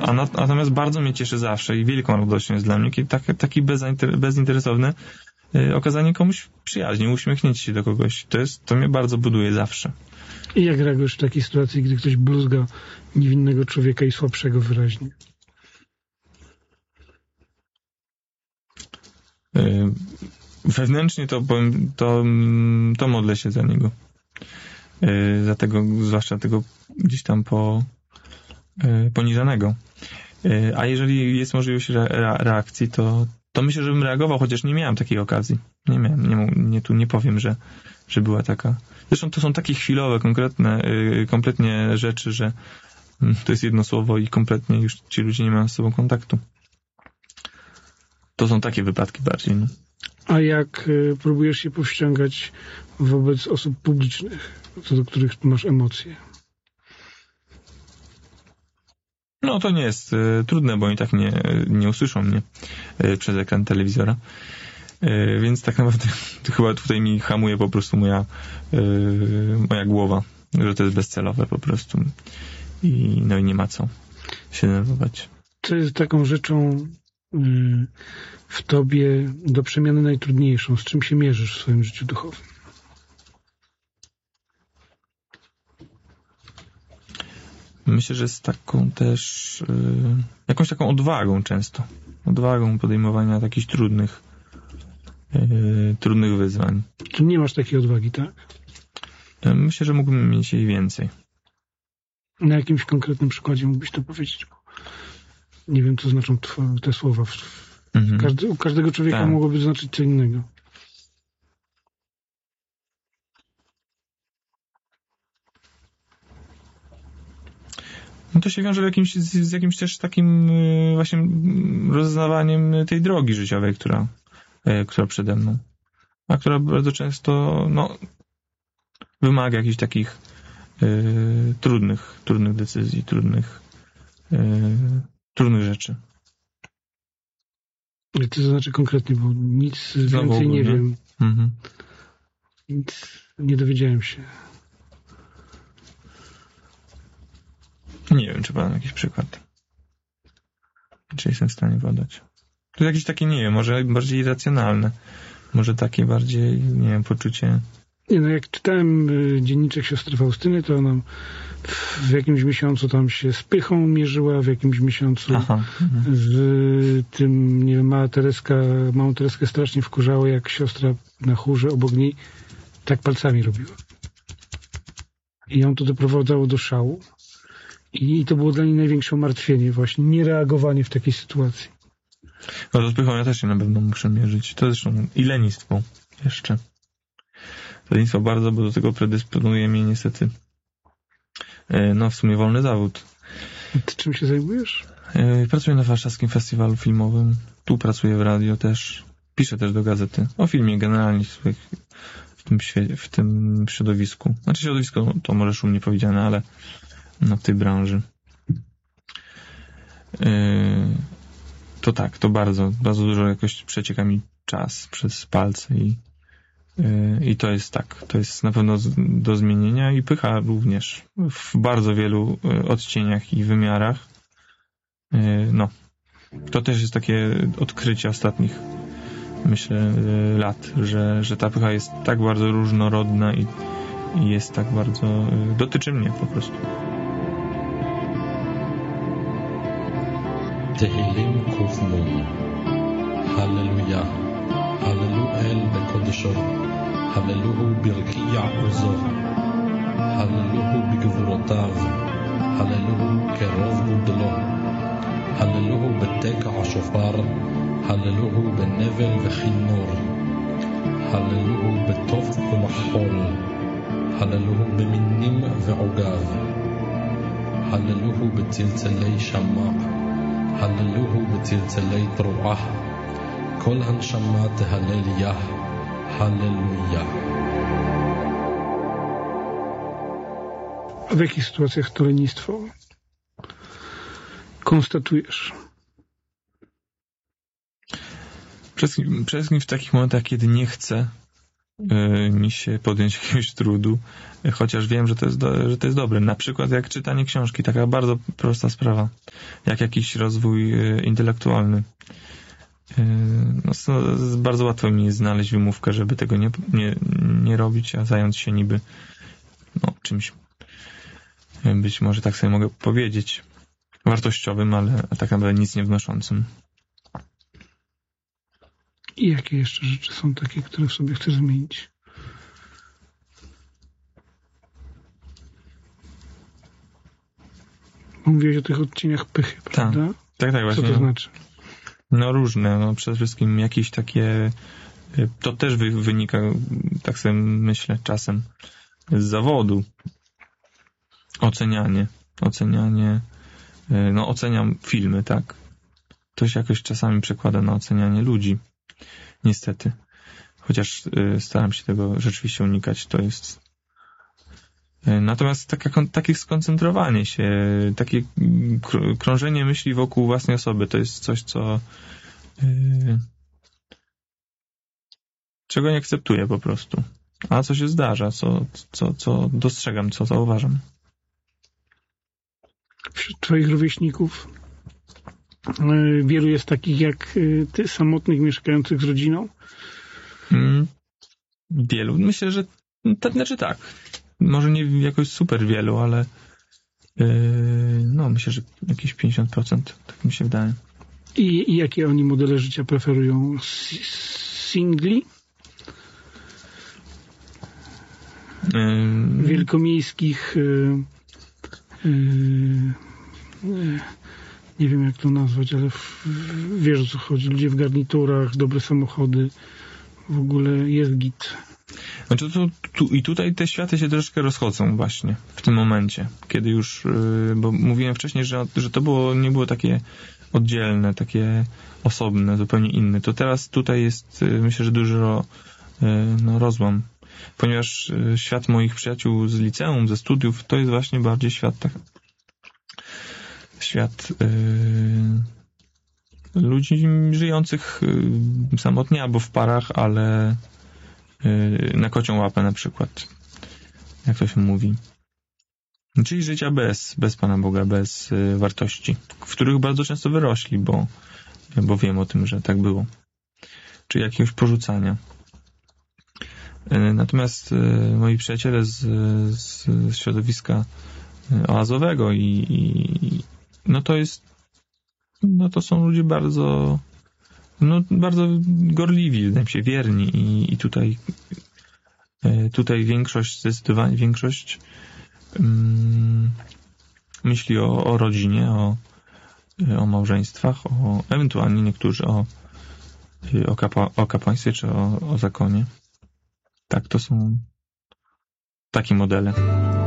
Natomiast bardzo mnie cieszy zawsze i wielką radością jest dla mnie taki bezinteresowny okazanie komuś przyjaźni, uśmiechnięcie się do kogoś. To mnie bardzo buduje zawsze. I jak reagujesz w takiej sytuacji, gdy ktoś bluzga niewinnego człowieka i słabszego wyraźnie? Wewnętrznie to modlę się za niego. Za tego, zwłaszcza tego gdzieś tam poniżanego. A jeżeli jest możliwość reakcji, to myślę, żebym reagował, chociaż nie miałem takiej okazji. Nie miałem, nie powiem, że była taka. Zresztą to są takie chwilowe, kompletnie rzeczy, że to jest jedno słowo i kompletnie już ci ludzie nie mają z sobą kontaktu. To są takie wypadki bardziej. No. A jak próbujesz się powściągać wobec osób publicznych, co do których masz emocje? No to nie jest trudne, bo oni tak nie usłyszą mnie przez ekran telewizora. Więc tak naprawdę to chyba tutaj mi hamuje po prostu moja głowa, że to jest bezcelowe po prostu. I nie ma co się denerwować. Co jest taką rzeczą w tobie do przemiany najtrudniejszą? Z czym się mierzysz w swoim życiu duchowym? Myślę, że z taką też jakąś taką odwagą często. Odwagą podejmowania takich trudnych wyzwań. Czy nie masz takiej odwagi, tak? Myślę, że mógłbym mieć jej więcej. Na jakimś konkretnym przykładzie mógłbyś to powiedzieć? Nie wiem, co znaczą te słowa. U każdego człowieka tak. Mogłoby znaczyć co innego. No to się wiąże z jakimś też takim właśnie rozeznawaniem tej drogi życiowej, która przede mną. A która bardzo często wymaga jakichś takich trudnych decyzji, trudnych rzeczy. Co to znaczy konkretnie, bo nic więcej nie wiem. Mhm. Nic nie dowiedziałem się. Nie wiem, czy podam jakiś przykład. Czy jestem w stanie podać. To jakieś takie, nie wiem, może bardziej irracjonalne. Może takie bardziej, nie wiem, poczucie... Nie, jak czytałem dzienniczek siostry Faustyny, to ona w jakimś miesiącu tam się z pychą mierzyła, w jakimś miesiącu z tym, nie wiem, małą Tereskę strasznie wkurzało, jak siostra na chórze obok niej tak palcami robiła. I ją to doprowadzało do szału. I to było dla niej największe umartwienie właśnie, niereagowanie w takiej sytuacji. No z pychą ja też się na pewno muszę mierzyć. To zresztą i lenistwo jeszcze. Lenistwo bardzo, bo do tego predysponuje mnie niestety w sumie wolny zawód. Ty czym się zajmujesz? Pracuję na warszawskim festiwalu filmowym. Tu pracuję w radio też. Piszę też do gazety. O filmie generalnie w tym środowisku. Znaczy środowisko to może szumnie powiedziane, ale w tej branży. To tak, to bardzo, bardzo dużo jakoś przecieka mi czas przez palce i to jest tak, to jest na pewno do zmienienia i pycha również w bardzo wielu odcieniach i wymiarach. To też jest takie odkrycie ostatnich, myślę, lat, że ta pycha jest tak bardzo różnorodna i jest tak bardzo, dotyczy mnie po prostu. תהילים ק"נ הללויה הללו אל בקודשו הללוהו ברקיע עוזו הללוהו בגבורותיו הללוהו קרוב גודלו הללוהו בתקע השופר הללוהו בנבל וכינור הללוהו בטוף ומחול הללוהו במינים ועוגב הללוהו בצלצלי שמע הללוהו בצלצלי תרועה כל הנשמה תהלל יה הללויה. A w jakich sytuacjach to lenistwo konstatujesz? Przede wszystkim w takich momentach, kiedy nie chcę mi się podjąć jakiegoś trudu, chociaż wiem, że to jest dobre. Na przykład jak czytanie książki, taka bardzo prosta sprawa, jak jakiś rozwój intelektualny. Bardzo łatwo mi znaleźć wymówkę, żeby tego nie robić, a zająć się niby czymś, być może tak sobie mogę powiedzieć, wartościowym, ale tak naprawdę nic nie wnoszącym. I jakie jeszcze rzeczy są takie, które w sobie chcesz zmienić? Mówiłeś o tych odcieniach pychy, prawda? Tak, właśnie. Co to znaczy? No różne, przede wszystkim jakieś takie, to też wynika, tak sobie myślę, czasem z zawodu. Ocenianie, oceniam filmy, tak. To się jakoś czasami przekłada na ocenianie ludzi. Niestety. Chociaż staram się tego rzeczywiście unikać, to jest... Natomiast takie skoncentrowanie się, takie krążenie myśli wokół własnej osoby, to jest coś, czego nie akceptuję po prostu. A co się zdarza, co dostrzegam, co zauważam. Wśród twoich rówieśników wielu jest takich jak ty, samotnych, mieszkających z rodziną? Wielu. Myślę, że tak. Może nie jakoś super wielu, ale myślę, że jakieś 50%, tak mi się wydaje. I jakie oni modele życia preferują? Singli? Wielkomiejskich nie wiem jak to nazwać, ale wiesz o co chodzi. Ludzie w garniturach, dobre samochody, w ogóle jest git. Znaczy i tutaj te światy się troszkę rozchodzą właśnie w tym momencie, kiedy już, bo mówiłem wcześniej, że to nie było takie oddzielne, takie osobne, zupełnie inne. To teraz tutaj jest, myślę, że dużo rozłam, ponieważ świat moich przyjaciół z liceum, ze studiów, to jest właśnie bardziej świat ludzi żyjących samotnie albo w parach, ale na kocią łapę na przykład, jak to się mówi. Czyli życia bez Pana Boga, bez wartości, w których bardzo często wyrośli, bo wiem o tym, że tak było. Czy jakiegoś porzucania. Natomiast moi przyjaciele z środowiska oazowego to są ludzie bardzo gorliwi, wydaje mi się, wierni i tutaj zdecydowanie większość myśli o rodzinie, o małżeństwach, ewentualnie niektórzy o kapłaństwie czy o zakonie. Tak, to są takie modele.